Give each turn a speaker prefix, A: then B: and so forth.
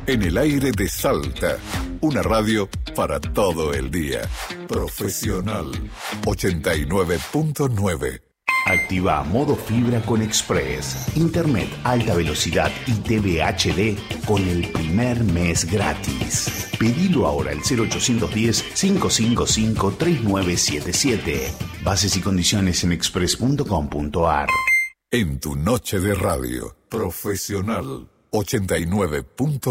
A: En el aire de Salta, una radio para todo el día. Profesional 89.9.
B: Activa modo fibra con Express. Internet alta velocidad y TV HD con el primer mes gratis. Pedilo ahora al 0810-555-3977. Bases y condiciones en express.com.ar.
A: En tu noche de radio, Profesional 89.9.